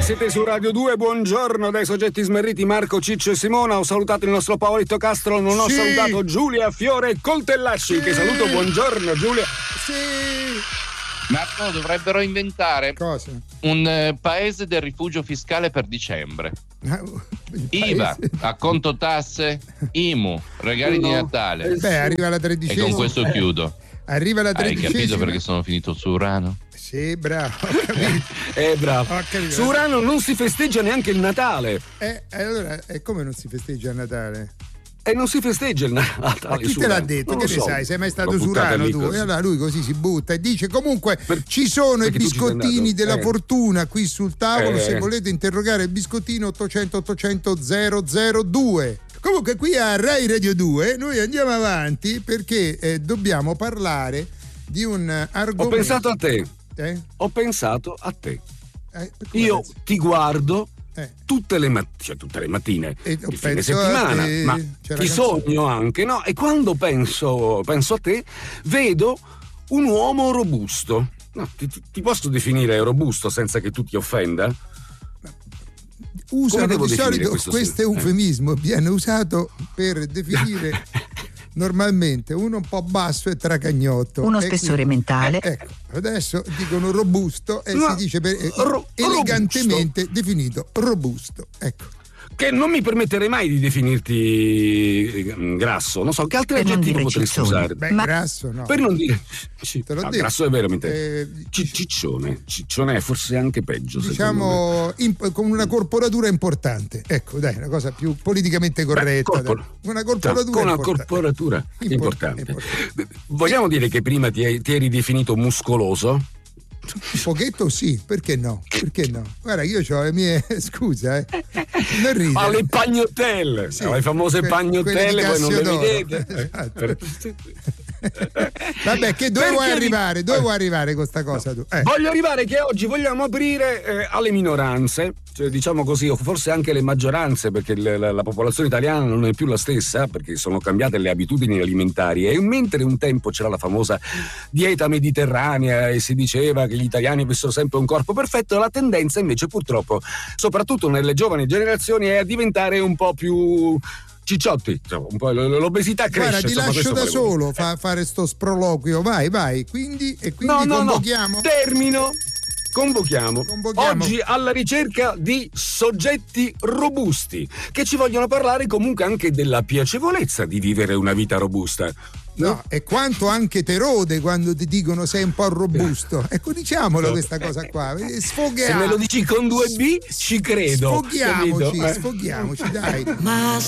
siete su Radio 2, buongiorno dai soggetti smerriti Marco, Ciccio e Simona. Ho salutato il nostro Paolito Castro, non ho salutato Giulia Fiore Coltellacci, che saluto, buongiorno Giulia. Marco, dovrebbero inventare cosa? Un paese del rifugio fiscale per dicembre. IVA, acconto tasse, IMU, regali di Natale. Arriva la 13ª. E con questo chiudo. Arriva la 13ª. Hai capito perché sono finito su Urano? Sì, bravo, ho capito. Bravo. Su Urano non si festeggia neanche il Natale. Allora, come non si festeggia il Natale? E non si festeggia il Natale. Ma chi te l'ha detto? Che ne sai? Sei mai stato su Urano tu? E allora lui così si butta e dice comunque ci sono i biscottini della fortuna qui sul tavolo, se volete interrogare il biscottino 800 800 002. Comunque qui a Rai Radio 2 noi andiamo avanti perché dobbiamo parlare di un argomento. Ho pensato a te. Ho pensato a te. Io ti guardo tutte le mattine, il fine settimana, ma ti sogno anche, no? E quando penso a te, vedo un uomo robusto. No, ti posso definire robusto senza che tu ti offenda? Usano di solito questo eufemismo, viene usato per definire normalmente uno un po' basso e tracagnotto, uno spessore mentale. Ecco, adesso dicono robusto e si dice elegantemente robusto. Definito robusto, ecco. Che non mi permetterei mai di definirti grasso, non so che altri aggettivi potresti usare. Grasso no. Per non dire te l'ho detto. Grasso è veramente ciccione è forse anche peggio, diciamo, con una corporatura importante, ecco, dai, una cosa più politicamente corretta. Una corporatura importante. Vogliamo dire che prima ti eri definito muscoloso? Un pochetto sì, perché no? Guarda, io ho le mie scusa, non ridere. Ma le pagnottelle, le famose pagnottelle, voi non le vedete. Esatto. Vabbè, che dove vuoi arrivare? Dove vuoi arrivare con sta cosa tu? Voglio arrivare che oggi vogliamo aprire alle minoranze, cioè, diciamo così, o forse anche le maggioranze, perché la popolazione italiana non è più la stessa, perché sono cambiate le abitudini alimentari. E mentre un tempo c'era la famosa dieta mediterranea e si diceva che gli italiani avessero sempre un corpo perfetto, la tendenza invece purtroppo, soprattutto nelle giovani generazioni, è a diventare un po' più cicciotti, un po' l'obesità cresce. Guarda, ti lascio da solo fare sto sproloquio, vai, quindi convochiamo? Termino. Convochiamo oggi alla ricerca di soggetti robusti che ci vogliono parlare comunque anche della piacevolezza di vivere una vita robusta. No, e quanto anche te rode quando ti dicono sei un po' robusto. Ecco, diciamolo questa cosa qua. Sfoghiamo. Se me lo dici con 2B ci credo. Sfoghiamoci, dai. Ma